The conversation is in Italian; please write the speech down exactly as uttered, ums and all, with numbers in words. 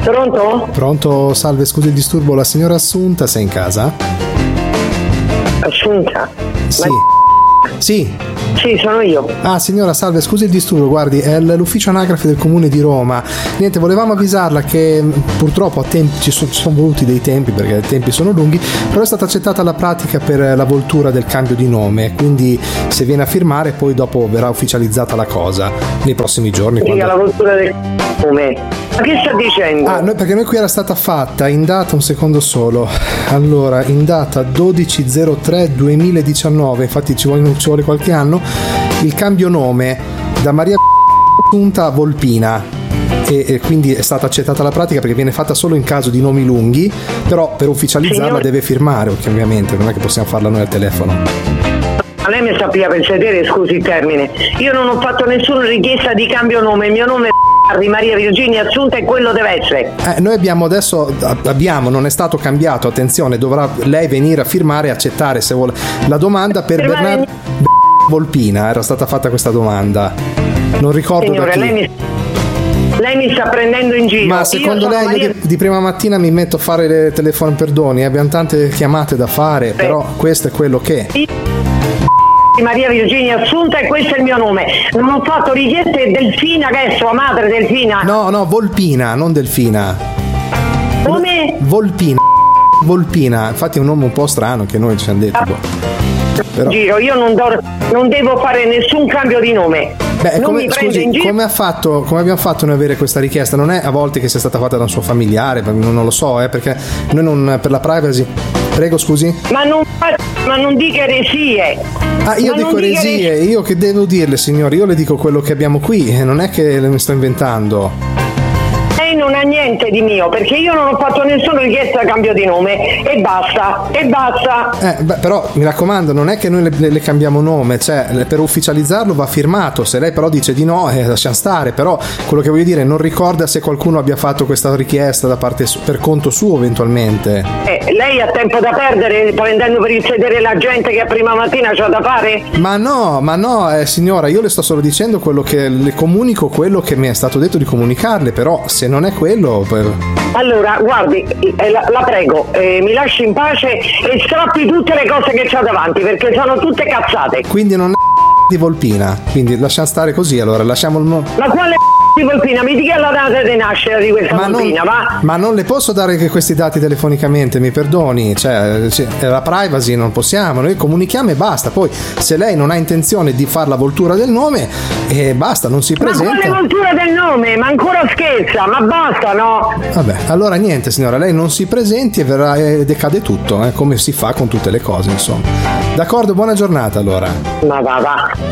Pronto? Pronto, salve, scusi il disturbo, la signora Assunta, sei in casa? Assunta? Sì. Ma... Sì. Sì, sono io. Ah, signora, salve, scusi il disturbo, guardi, è l'ufficio anagrafe del comune di Roma. Niente, volevamo avvisarla che purtroppo a tempi, ci, sono, ci sono voluti dei tempi perché i tempi sono lunghi, però è stata accettata la pratica per la voltura del cambio di nome, quindi se viene a firmare poi dopo verrà ufficializzata la cosa nei prossimi giorni. Dica Quando... la voltura del nome. Ma che sta dicendo? Ah, noi, perché noi qui era stata fatta in data, un secondo solo, allora in data dodici zero tre duemiladiciannove, infatti ci vuole, ci vuole qualche anno, il cambio nome da Maria Assunta a Volpina e, e quindi è stata accettata la pratica perché viene fatta solo in caso di nomi lunghi, però per ufficializzarla Signor... deve firmare ovviamente, non è che possiamo farla noi al telefono. Lei mi sappia per sedere, scusi il termine, io non ho fatto nessuna richiesta di cambio nome, il mio nome è Maria Virginia Assunta e quello deve essere. Eh, noi abbiamo adesso, abbiamo, non è stato cambiato, attenzione, dovrà lei venire a firmare e accettare se vuole la domanda per, per Bernardo me... Volpina, era stata fatta questa domanda, non ricordo Signore, da chi. Lei mi... lei mi sta prendendo in giro. Ma secondo io lei Maria... io di, di prima mattina mi metto a fare le telefoni, perdoni, abbiamo tante chiamate da fare, Beh. però questo è quello che Maria Virginia Assunta e questo è il mio nome. Non ho fatto richieste. Delfina, che è sua madre, Delfina? No, no, Volpina, non Delfina. Come? Volpina. Volpina, infatti è un nome un po' strano che noi ci hanno detto. Ah. Però... Giro, io non, do, non devo fare nessun cambio di nome. Beh, come, scusi, come, ha fatto, come abbiamo fatto noi avere questa richiesta? Non è a volte che sia stata fatta da un suo familiare, non, non lo so, eh, perché noi non, per la privacy. Prego, scusi. Ma non, ma non dica eresie. Ah, io ma dico eresie, eresie, io che devo dirle, signore? Io le dico quello che abbiamo qui, non è che le mi sto inventando. Lei non ha niente di mio, perché io non ho fatto nessuna richiesta a cambio di nome e basta, e basta. Eh, beh, però mi raccomando, non è che noi le, le, le cambiamo nome, cioè per ufficializzarlo va firmato, se lei però dice di no, eh, lasciamo stare, però quello che voglio dire, non ricorda se qualcuno abbia fatto questa richiesta da parte su, per conto suo eventualmente. Eh, lei ha tempo da perdere prendendo per il sedere la gente che a prima mattina c'ha da fare? Ma no, ma no, eh, signora, io le sto solo dicendo quello che le comunico, quello che mi è stato detto di comunicarle, però se non è quello... Allora, guardi, eh, la, la prego, eh, mi lasci in pace e strappi tutte le cose che c'ha davanti, perché sono tutte cazzate. Quindi non è di Volpina, quindi lasciamo stare così, allora lasciamo il... Ma quale di Volpina? Mi dica la data di nascita di questa ma Volpina, non, va? Ma non le posso dare che questi dati telefonicamente, mi perdoni, cioè, cioè la privacy non possiamo, noi comunichiamo e basta, poi se lei non ha intenzione di fare la voltura del nome, eh, basta, non si presenta. Ma quale voltura del nome? Ma ancora scherza, ma basta, no? Vabbè, allora niente signora, lei non si presenti e verrà e decade tutto, eh, come si fa con tutte le cose, insomma. D'accordo, buona giornata allora. Ma va va.